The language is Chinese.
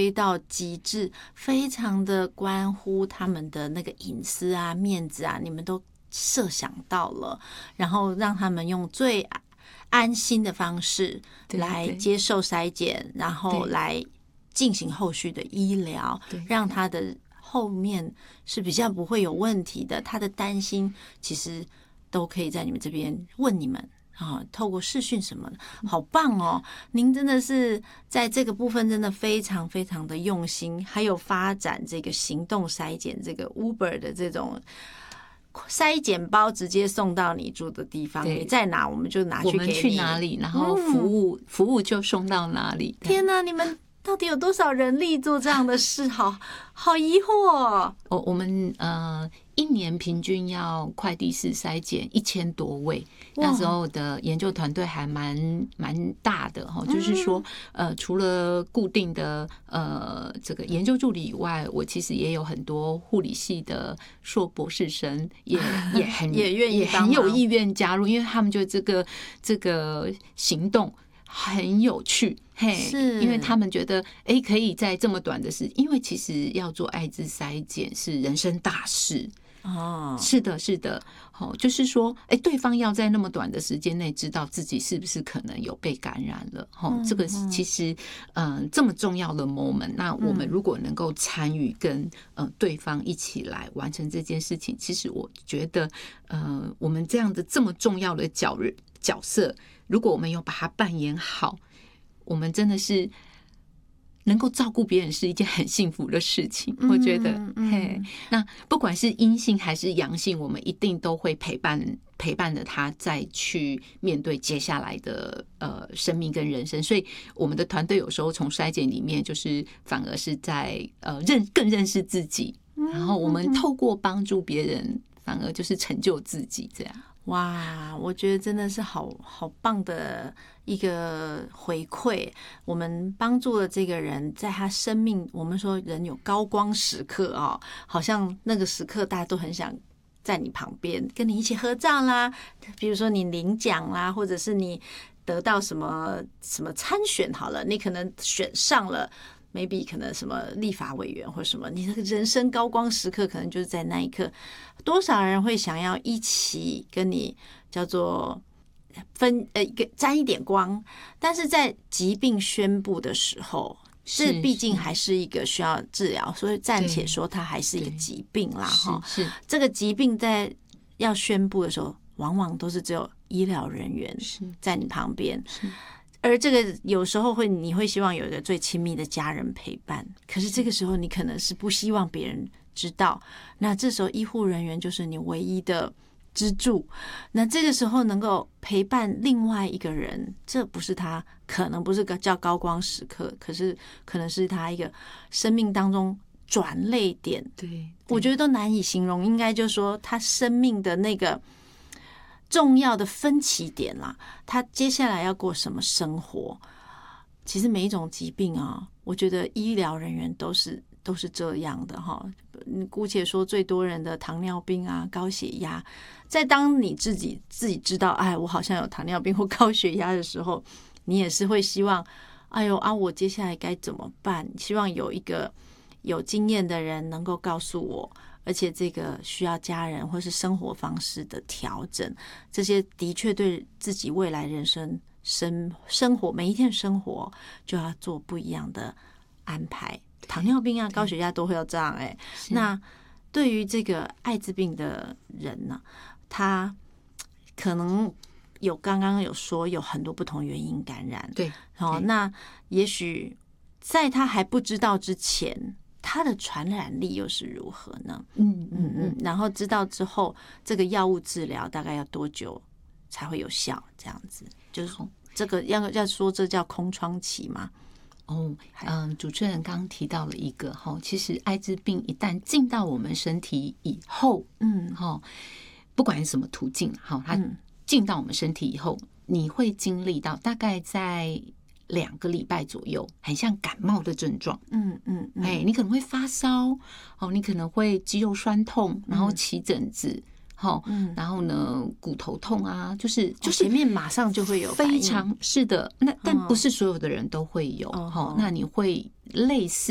推到极致，非常的关乎他们的那个隐私啊、面子啊，你们都设想到了，然后让他们用最安心的方式来接受筛检，然后来进行后续的医疗，让他的后面是比较不会有问题的。他的担心其实都可以在你们这边问你们啊，透过视讯什么的，好棒哦！您真的是在这个部分真的非常非常的用心，还有发展这个行动筛检，这个 Uber 的这种筛检包直接送到你住的地方，你在哪我们就拿去给你， 我们去哪里，然后服务就送到哪里。 天哪，你们到底有多少人力做这样的事？好疑惑哦。 我们一年平均要快递式筛检1000多位，那时候的研究团队还蛮大的哈，就是说除了固定的这个研究助理以外，我其实也有很多护理系的硕博士生也愿意也很有意愿加入，因为他们觉得这个行动很有趣，因为他们觉得可以在这么短的时间，因为其实要做艾滋筛检是人生大事哦，是的，就是说，对方要在那么短的时间内知道自己是不是可能有被感染了，这个其实这么重要的 moment， 那我们如果能够参与跟对方一起来完成这件事情，其实我觉得我们这样的这么重要的角色，如果我们有把它扮演好，我们真的是能够照顾别人是一件很幸福的事情，我觉得。那不管是阴性还是阳性，我们一定都会陪伴着他再去面对接下来的生命跟人生。所以我们的团队有时候从筛检里面，就是反而是在更认识自己，然后我们透过帮助别人，反而就是成就自己这样。 哇，我觉得真的是好棒的一个回馈。我们帮助了这个人，在他生命，我们说人有高光时刻啊，好像那个时刻大家都很想在你旁边跟你一起合照啦，比如说你领奖啦，或者是你得到什么参选好了，你可能选上了，maybe 可能什么立法委员或什么，你的人生高光时刻可能就是在那一刻。多少人会想要一起跟你叫做沾一点光？但是在疾病宣布的时候，这毕竟还是一个需要治疗，所以暂且说它还是一个疾病啦。 是这个疾病在要宣布的时候，往往都是只有医疗人员在你旁边。而这个有时候你会希望有一个最亲密的家人陪伴，可是这个时候你可能是不希望别人知道，那这时候医护人员就是你唯一的支柱。那这个时候能够陪伴另外一个人，这不是他可能不是个叫高光时刻，可是可能是他一个生命当中转捩点。 对， 我觉得都难以形容，应该就是说他生命的那个重要的分歧点啦，他接下来要过什么生活？其实每一种疾病啊，我觉得医疗人员都是这样的哈。你姑且说最多人的糖尿病啊、高血压，在当你自己知道，我好像有糖尿病或高血压的时候，你也是会希望，我接下来该怎么办？希望有一个有经验的人能够告诉我。而且这个需要家人或是生活方式的调整，这些的确对自己未来人生生活每一天生活就要做不一样的安排。糖尿病啊、高血压都会有这样那对于这个艾滋病的人呢，他可能刚刚有说有很多不同原因感染， 对， 那也许在他还不知道之前，它的传染力又是如何呢？然后知道之后，这个药物治疗大概要多久才会有效？这样子，就是这个要说这叫空窗期吗？ 主持人刚刚提到了一个其实艾滋病一旦进到我们身体以后，不管是什么途径，它进到我们身体以后，你会经历到大概在2个礼拜左右，很像感冒的症状。你可能会发烧，你可能会肌肉酸痛，然后起疹子，然后呢骨头痛啊，就是前面马上就会有反应， 非常是的。但不是所有的人都会有，那你会类似